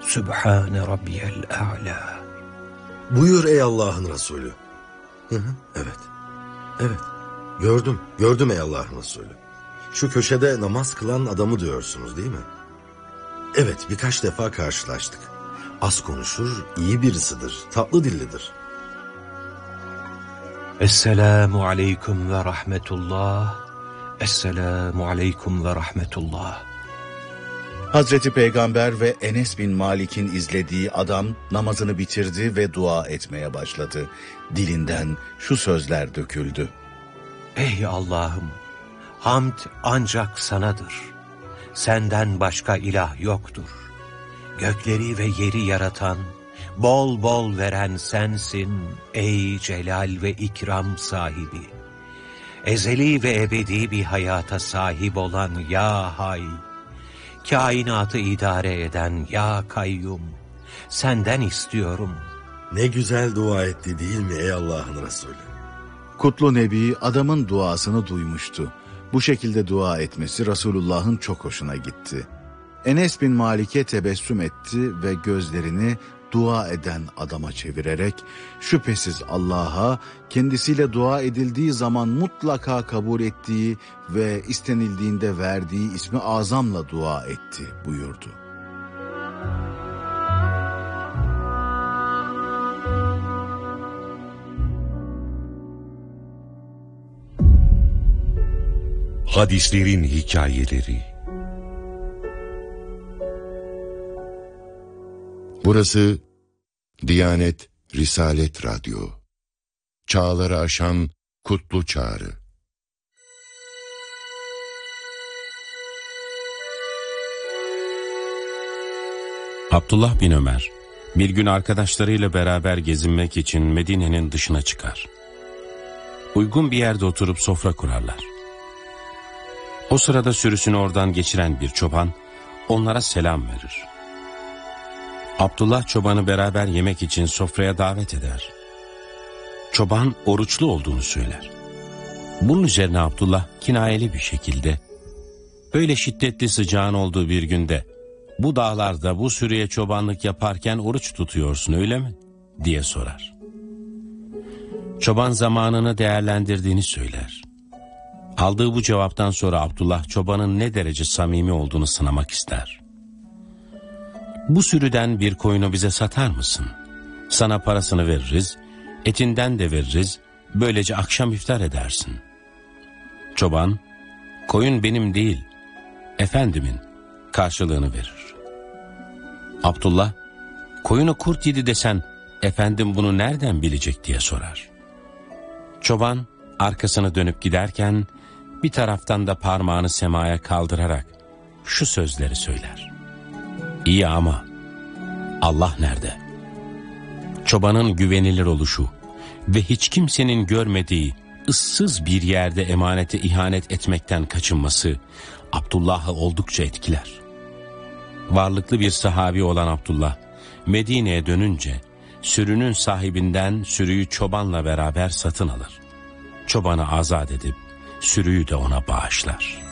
Sübhane Rabbiyel A'la. Buyur ey Allah'ın Resulü. Evet. Evet. Gördüm ey Allah'ın Resulü. Şu köşede namaz kılan adamı diyorsunuz değil mi? Evet, birkaç defa karşılaştık. Az konuşur, iyi birisidir, tatlı dillidir. Esselamu aleyküm ve rahmetullah. Esselamu aleyküm ve rahmetullah. Hazreti Peygamber ve Enes bin Malik'in izlediği adam namazını bitirdi ve dua etmeye başladı. Dilinden şu sözler döküldü. Ey Allah'ım, hamd ancak sanadır. Senden başka ilah yoktur. Gökleri ve yeri yaratan, bol bol veren sensin ey celal ve ikram sahibi. Ezeli ve ebedi bir hayata sahip olan ya hay, kainatı idare eden ya kayyum, senden istiyorum. Ne güzel dua etti değil mi ey Allah'ın Resulü? Kutlu Nebi adamın duasını duymuştu. Bu şekilde dua etmesi Resulullah'ın çok hoşuna gitti. Enes bin Malik'e tebessüm etti ve gözlerini dua eden adama çevirerek şüphesiz Allah'a kendisiyle dua edildiği zaman mutlaka kabul ettiği ve istenildiğinde verdiği ismi azamla dua etti buyurdu. Hadislerin hikayeleri. Burası Diyanet Risalet Radyo. Çağları aşan kutlu çağrı. Abdullah bin Ömer bir gün arkadaşlarıyla beraber gezinmek için Medine'nin dışına çıkar. Uygun bir yerde oturup sofra kurarlar. O sırada sürüsünü oradan geçiren bir çoban onlara selam verir. Abdullah çobanı beraber yemek için sofraya davet eder. Çoban oruçlu olduğunu söyler. Bunun üzerine Abdullah kinayeli bir şekilde, böyle şiddetli sıcağın olduğu bir günde bu dağlarda bu sürüye çobanlık yaparken oruç tutuyorsun öyle mi? Diye sorar. Çoban zamanını değerlendirdiğini söyler. Aldığı bu cevaptan sonra Abdullah çobanın ne derece samimi olduğunu sınamak ister. Bu sürüden bir koyunu bize satar mısın? Sana parasını veririz, etinden de veririz, böylece akşam iftar edersin. Çoban, koyun benim değil, efendimin karşılığını verir. Abdullah, koyunu kurt yedi desen, efendim bunu nereden bilecek diye sorar. Çoban, arkasını dönüp giderken, bir taraftan da parmağını semaya kaldırarak şu sözleri söyler. İyi ama Allah nerede? Çobanın güvenilir oluşu ve hiç kimsenin görmediği ıssız bir yerde emanete ihanet etmekten kaçınması Abdullah'ı oldukça etkiler. Varlıklı bir sahabi olan Abdullah Medine'ye dönünce sürünün sahibinden sürüyü çobanla beraber satın alır. Çobanı azat edip sürüyü de ona bağışlar.